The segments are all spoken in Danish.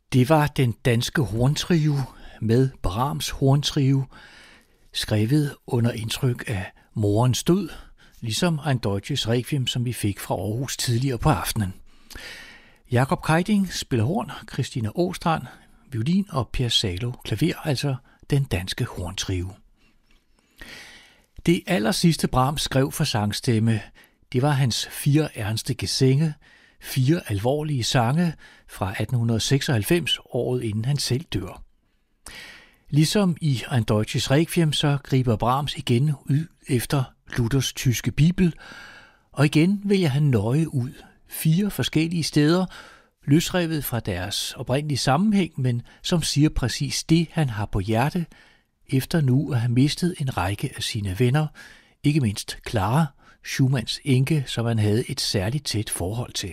Det var den danske horntrio med Brahms horntrio, skrevet under indtryk af morens død, ligesom Ein Deutsches Requiem, som vi fik fra Aarhus tidligere på aftenen. Jakob Keiding spiller horn, Christina Åstrand violin og Per Salo klaver, altså den danske horntrio. Det allersidste Brahms skrev for sangstemme, det var hans 4 ernste gesänge, 4 alvorlige sange fra 1896, året inden han selv dør. Ligesom i Ein Deutsches Requiem, så griber Brahms igen ud efter Luthers tyske bibel, og igen vælger han nøje ud 4 forskellige steder, løsrevet fra deres oprindelige sammenhæng, men som siger præcis det, han har på hjerte, efter nu at have mistet en række af sine venner, ikke mindst Clara, Schumanns enke, som han havde et særligt tæt forhold til.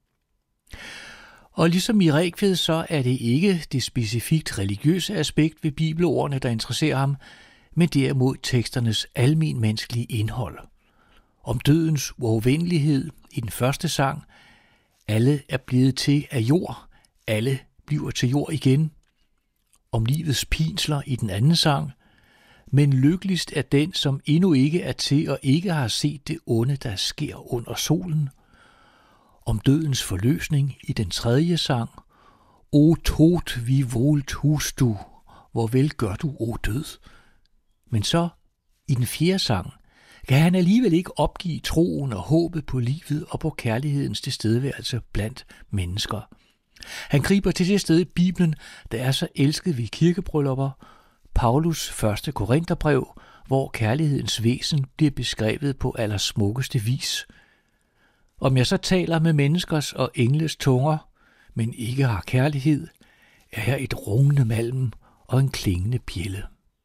Og ligesom i Requiem, så er det ikke det specifikt religiøse aspekt ved bibelordene, der interesserer ham, men derimod teksternes almenmenneskelige indhold. Om dødens uafvendelighed i den første sang, alle er blevet til af jord, alle bliver til jord igen. Om livets pinsler i den anden sang, men lykkeligst er den, som endnu ikke er til og ikke har set det onde, der sker under solen. Om dødens forløsning i den tredje sang, O Tod, wie wohl tust du, hvor vel gør du, o død. Men så, i den fjerde sang, kan han alligevel ikke opgive troen og håbet på livet og på kærlighedens tilstedeværelse blandt mennesker. Han griber til det sted i Bibelen, der er så elsket ved kirkebryllupper, Paulus første Korintherbrev, hvor kærlighedens væsen bliver beskrevet på allersmukkeste vis. Om jeg så taler med menneskers og engles tunger, men ikke har kærlighed, er her et rungende malm og en klingende bjælde.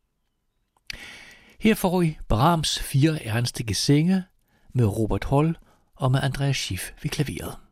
Her får I Brahms 4 ernste gesänge med Robert Holl og med Andreas Schiff ved klaveret.